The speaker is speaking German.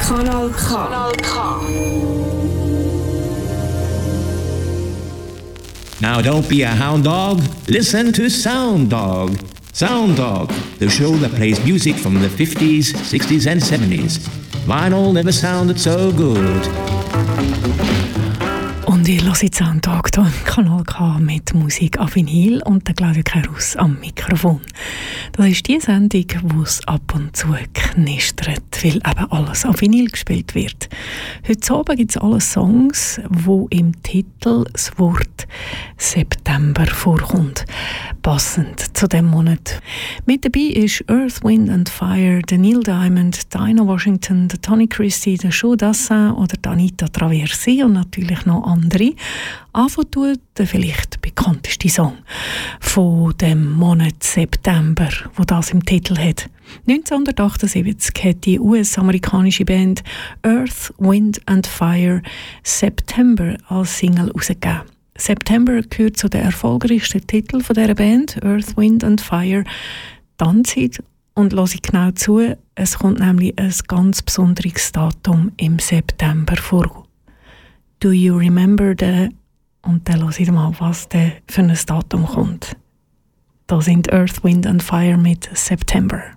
Kanal K. Now don't be a hound dog, listen to Sound Dog. Sound Dog, the show that plays music from the 50s, 60s and 70s. Vinyl never sounded so good. Und ihr hört Sound Dog hier im Kanal K mit Musik auf Vinyl und der Claudia Kerus am Mikrofon. Das ist die Sendung, wo es ab und zu knistert, weil eben alles auf Vinyl gespielt wird. Heute Abend gibt es alle Songs, wo im Titel das Wort September vorkommt. Passend zu dem Monat. Mit dabei ist Earth, Wind and Fire, der Neil Diamond, Dinah Washington, der Tony Christie, der Joe Dassin oder Anita Traversi und natürlich noch andere. Anfangen tut der vielleicht bekannteste Song von dem Monat September, wo das im Titel hat. 1978 hat die US-amerikanische Band Earth, Wind and Fire September als Single herausgegeben. September gehört zu den erfolgreichsten Titeln von dieser Band, Earth, Wind and Fire. Dann Zeit und höre ich genau zu, es kommt nämlich ein ganz besonderes Datum im September vor. Do you remember the... Und dann höre ich mal, was für ein Datum kommt. Da sind Earth, Wind and Fire mit September.